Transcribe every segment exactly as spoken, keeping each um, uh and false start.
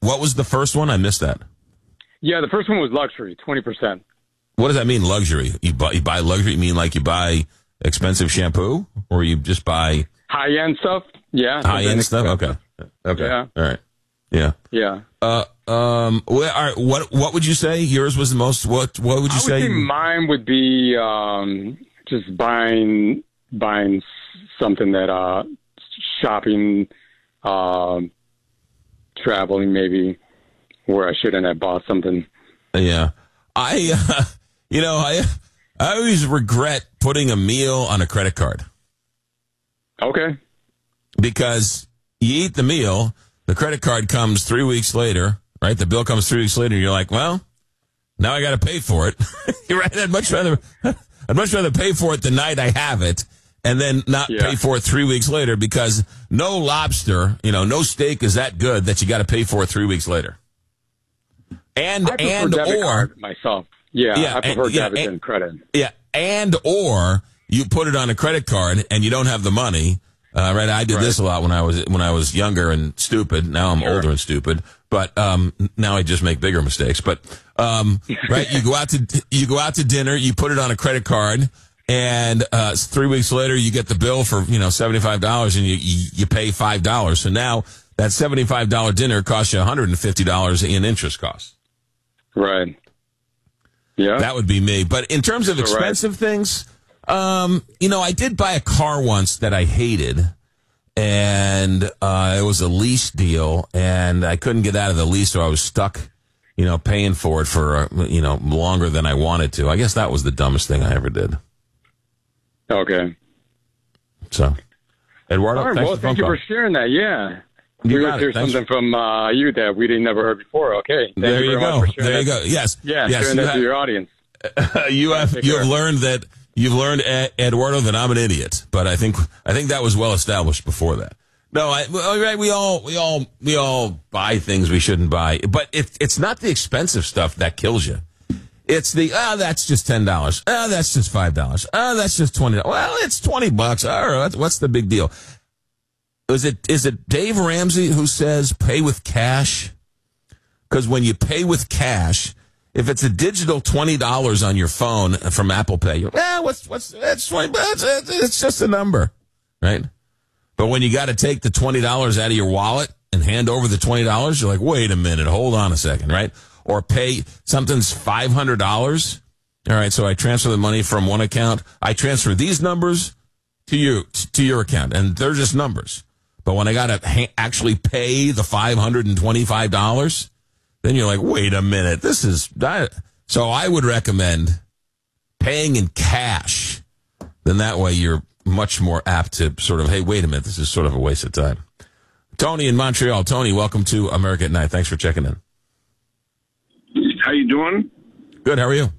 what was the first one? I missed that. Yeah, the first one was luxury, twenty percent. What does that mean, luxury? You buy, you buy luxury? You mean like you buy expensive shampoo, or you just buy high end stuff? Yeah, high end stuff. Okay, okay, yeah. All right, yeah, yeah. Uh, um, what, all right, what what would you say yours was the most? What what would you I say? would say mine would be um, just buying buying something that uh, shopping, uh, traveling maybe where I shouldn't have bought something. Yeah, I. Uh, You know, I I always regret putting a meal on a credit card. Okay. Because you eat the meal, the credit card comes three weeks later, right? The bill comes three weeks later, and you're like, well, now I got to pay for it. You're right. I'd much rather I'd much rather pay for it the night I have it, and then not yeah. pay for it three weeks later, because no lobster, you know, no steak is that good that you got to pay for it three weeks later. And I prefer and debit or card myself. Yeah, yeah, I prefer and, yeah, debit and, than credit. Yeah, and or you put it on a credit card and you don't have the money. Uh, right, I did right. this a lot when I was when I was younger and stupid. Now I'm sure. older and stupid, but um, now I just make bigger mistakes. But um, right, you go out to you go out to dinner, you put it on a credit card, and uh, three weeks later you get the bill for you know seventy five dollars, and you, you you pay five dollars. So now that seventy five dollar dinner costs you one hundred and fifty dollars in interest costs. Right. Yeah, that would be me. But in terms of expensive right. things, um, you know, I did buy a car once that I hated, and uh, it was a lease deal, and I couldn't get out of the lease, so I was stuck, you know, paying for it for uh, you know longer than I wanted to. I guess that was the dumbest thing I ever did. Okay. So, Eduardo, all right, thanks well, for thank you call. for sharing that. Yeah. You we would hear something from uh, you that we didn't never heard before. Okay, Thank there you, you go. There that. you go. Yes, yeah, yes, sharing you that have, to your audience. Uh, you have Take you care. have learned that you've learned, Eduardo, that I'm an idiot. But I think I think that was well established before that. No, I, right? We all we all we all buy things we shouldn't buy. But it, it's not the expensive stuff that kills you. It's the ah, oh, that's just ten dollars. Ah, oh, that's just five dollars. Ah, oh, that's just twenty dollars. Well, it's twenty bucks. All right, what's the big deal? Is it is it Dave Ramsey who says pay with cash? Because when you pay with cash, if it's a digital twenty dollars on your phone from Apple Pay, you're eh, what's what's that's twenty bucks? It's just a number, right? But when you got to take the twenty dollars out of your wallet and hand over the twenty dollars, you're like, wait a minute, hold on a second, right? Or pay something's five hundred dollars. All right, so I transfer the money from one account. I transfer these numbers to you to your account, and they're just numbers. But when I got to ha- actually pay the five hundred twenty-five dollars, then you're like, wait a minute, this is... That. So I would recommend paying in cash. Then that way you're much more apt to sort of, hey, wait a minute, this is sort of a waste of time. Tony in Montreal. Tony, welcome to America at Night. Thanks for checking in. How you doing? Good, how are you?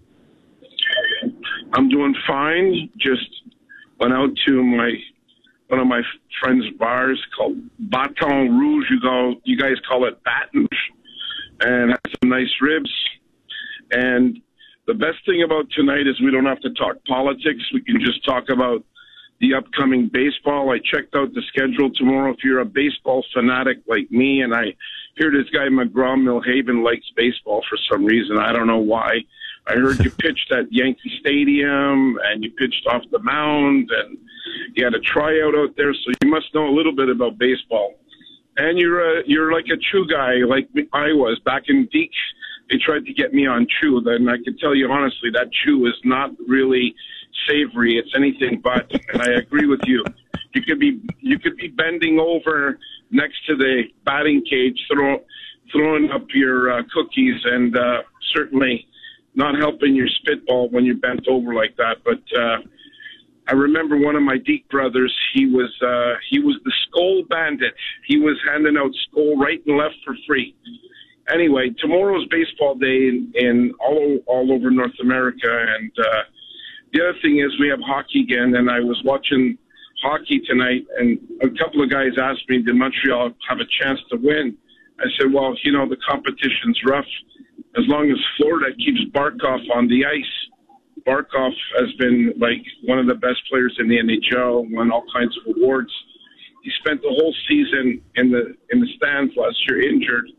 I'm doing fine. Just went out to my... one of my friends' bars called Baton Rouge. You go, you guys call it Baton, and had some nice ribs. And the best thing about tonight is we don't have to talk politics. We can just talk about the upcoming baseball. I checked out the schedule tomorrow. If you're a baseball fanatic like me, and I hear this guy McGraw-Milhaven likes baseball for some reason. I don't know why. I heard you pitched at Yankee Stadium, and you pitched off the mound, and you had a tryout out there, so you must know a little bit about baseball. And you're a, you're like a Chew guy, like I was. Back in Deke, they tried to get me on Chew, and I can tell you honestly, that Chew is not really savory. It's anything but, and I agree with you. You could be you could be bending over next to the batting cage, throw, throwing up your uh, cookies, and uh, certainly not helping your spitball when you're bent over like that. But uh, I remember one of my Deke brothers, he was uh, he was the Skol Bandit. He was handing out Skol right and left for free. Anyway, tomorrow's baseball day in, in all, all over North America. And uh, the other thing is we have hockey again, and I was watching hockey tonight, and a couple of guys asked me, did Montreal have a chance to win? I said, well, you know, the competition's rough. As long as Florida keeps Barkov on the ice. Barkov has been like one of the best players in the N H L, won all kinds of awards. He spent the whole season in the in the stands last year injured,